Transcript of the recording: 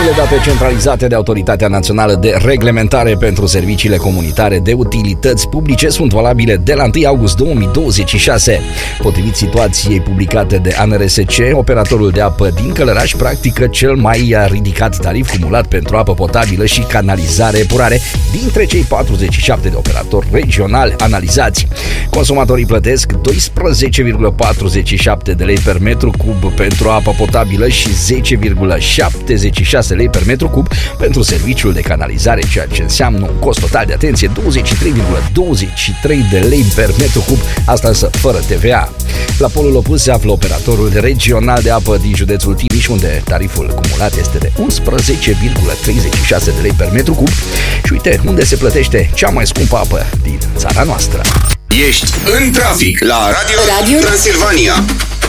Noile date centralizate de Autoritatea Națională de Reglementare pentru Serviciile Comunitare de Utilități Publice sunt valabile de la 1 august 2026. Potrivit situației publicate de ANRSC, operatorul de apă din Călăraș practică cel mai ridicat tarif cumulat pentru apă potabilă și canalizare epurare dintre cei 47 de operatori regionali analizați. Consumatorii plătesc 12,47 de lei per metru cub pentru apă potabilă și 10,76 lei per metru cub pentru serviciul de canalizare, ceea ce înseamnă un cost total de atenție 23,23 de lei per metru cub, asta însă fără TVA. La polul opus se află operatorul regional de apă din județul Timiș, unde tariful cumulat este de 11,36 de lei per metru cub și uite unde se plătește cea mai scumpă apă din țara noastră. Ești în trafic la Radio Transilvania.